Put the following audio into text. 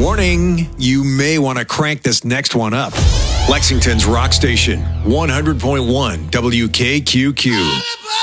Warning, you may want to crank this next one up. Lexington's Rock Station, 100.1 WKQQ.